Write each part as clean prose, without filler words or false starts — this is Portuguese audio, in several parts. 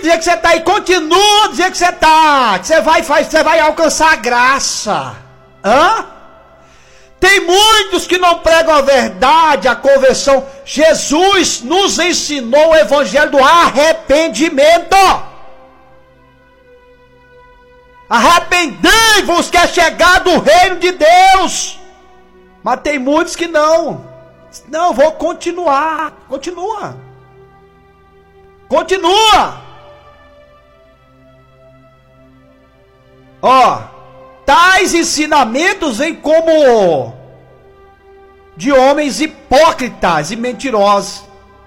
do jeito que você tá e continua do jeito que você tá. Que você vai alcançar a graça. Hã? Tem muitos que não pregam a verdade, a conversão. Jesus nos ensinou o evangelho do arrependimento. Arrependei-vos que é chegado o reino de Deus. Mas tem muitos que não. Não, vou continuar. Continua. Ó, tais ensinamentos vêm como de homens hipócritas e mentirosos,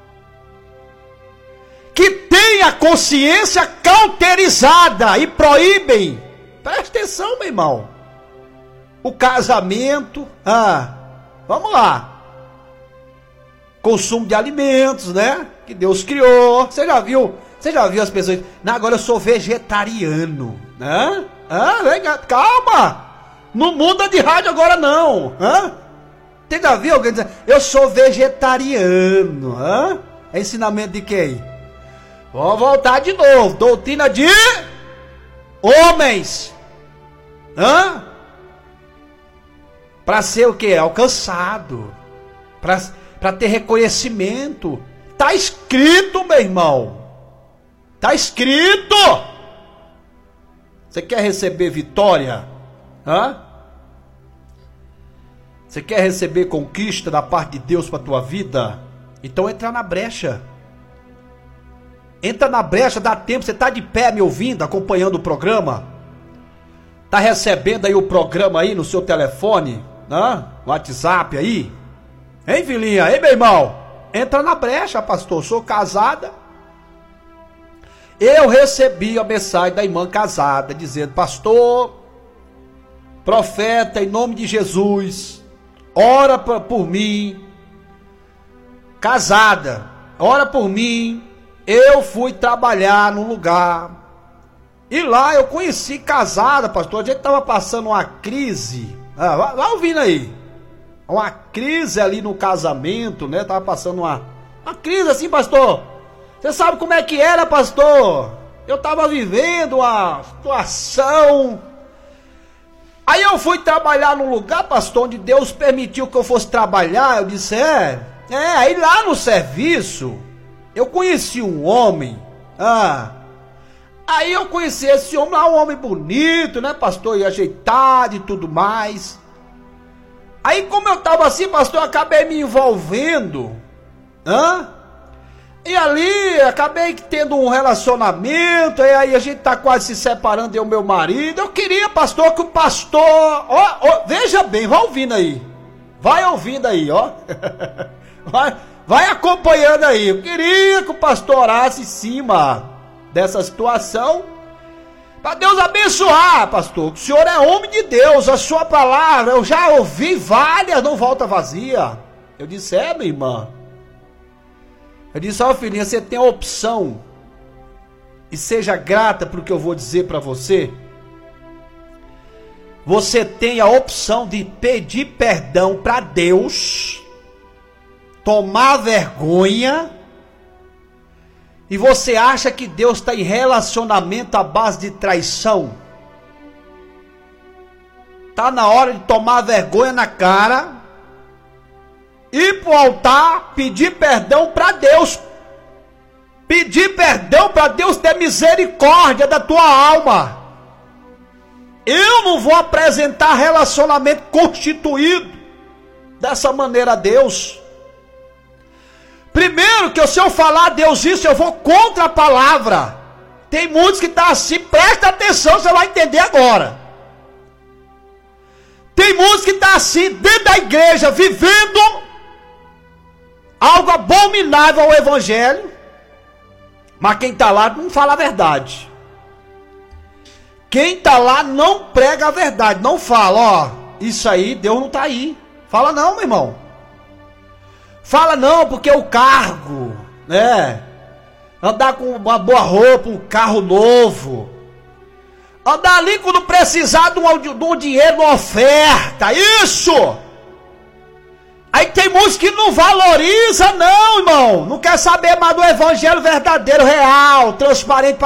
que têm a consciência cauterizada e proíbem, presta atenção, meu irmão, o casamento, vamos lá, consumo de alimentos, né, que Deus criou. Você já viu as pessoas, não, agora eu sou vegetariano, né? Vem cá, calma, não muda de rádio agora não, Você já viu alguém dizer, eu sou vegetariano, É ensinamento de quem? Vou voltar de novo, doutrina de homens, para ser o que? Alcançado, para ter reconhecimento. Tá escrito, meu irmão, tá escrito. Você quer receber vitória? Você quer receber conquista da parte de Deus para a tua vida? Então entra na brecha. Entra na brecha, dá tempo. Você está de pé me ouvindo, acompanhando o programa? Está recebendo aí o programa aí no seu telefone? WhatsApp aí? Hein, filhinha? Hein, meu irmão? Entra na brecha, pastor. Sou casada. Eu recebi a mensagem da irmã casada, dizendo, pastor, profeta, em nome de Jesus, ora por mim, casada, ora por mim. Eu fui trabalhar num lugar, e lá eu conheci casada, pastor, a gente estava passando uma crise, vai ouvindo aí, uma crise ali no casamento, né, estava passando uma crise assim, pastor. Você sabe como é que era, pastor? Eu estava vivendo uma situação. Aí eu fui trabalhar num lugar, pastor, onde Deus permitiu que eu fosse trabalhar. Eu disse, aí lá no serviço, eu conheci um homem. Aí eu conheci esse homem lá, um homem bonito, né, pastor? E ajeitado e tudo mais. Aí como eu estava assim, pastor, eu acabei me envolvendo. E ali, acabei tendo um relacionamento, e aí a gente tá quase se separando, eu e meu marido. Eu queria, pastor, que o pastor... veja bem, vai ouvindo aí. Ó. Vai acompanhando aí. Eu queria que o pastor orasse em cima dessa situação, para Deus abençoar, pastor. O senhor é homem de Deus, a sua palavra, eu já ouvi várias, não volta vazia. Eu disse, minha irmã. Eu disse, filhinha, você tem a opção, e seja grata por que eu vou dizer para você. Você tem a opção de pedir perdão para Deus, tomar vergonha, e você acha que Deus está em relacionamento à base de traição? Está na hora de tomar vergonha na cara, ir para o altar, pedir perdão para Deus. Pedir perdão para Deus ter misericórdia da tua alma. Eu não vou apresentar relacionamento constituído dessa maneira a Deus. Primeiro que se eu falar a Deus isso, eu vou contra a palavra. Tem muitos que estão assim, presta atenção, você vai entender agora. Tem muitos que estão assim, dentro da igreja, vivendo algo abominável ao evangelho, mas quem está lá não fala a verdade. Quem está lá não prega a verdade, não fala, isso aí, Deus não está aí. Fala não, meu irmão. Fala não, porque o cargo, né? Andar com uma boa roupa, um carro novo. Andar ali quando precisar de um dinheiro, uma oferta, isso! Aí tem muitos que não valoriza não, irmão. Não quer saber mais do evangelho verdadeiro, real, transparente.